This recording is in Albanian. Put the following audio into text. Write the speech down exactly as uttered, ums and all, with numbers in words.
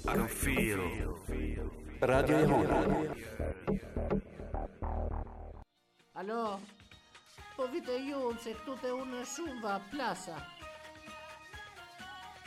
I don't feel. Radio Ionona. Alo, po vite ju se këtu te unë në shumë va plasa.